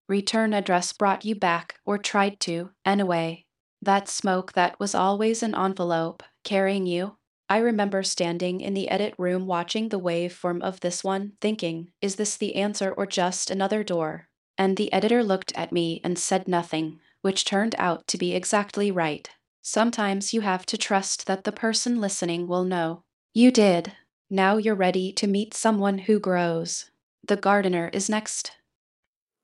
Return address brought you back, or tried to, anyway. That smoke that was always an envelope, carrying you. I remember standing in the edit room watching the waveform of this one, thinking, is this the answer or just another door? And the editor looked at me and said nothing, which turned out to be exactly right. Sometimes you have to trust that the person listening will know. You did. Now you're ready to meet someone who grows. The gardener is next.